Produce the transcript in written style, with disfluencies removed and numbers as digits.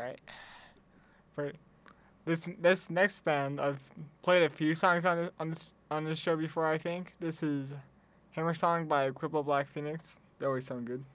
right. For this next band, I've played a few songs on this show before. I think this is Hammer Song by Cripple Black Phoenix. They always sound good.